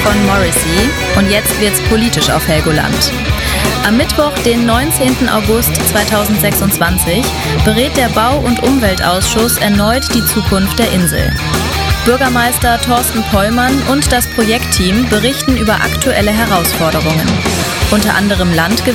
von Morrissey und jetzt wird's politisch auf Helgoland. Am Mittwoch, den 19. August 2026, berät der Bau- und Umweltausschuss erneut die Zukunft der Insel. Bürgermeister Thorsten Pollmann und das Projektteam berichten über aktuelle Herausforderungen, unter anderem Landgewinnung,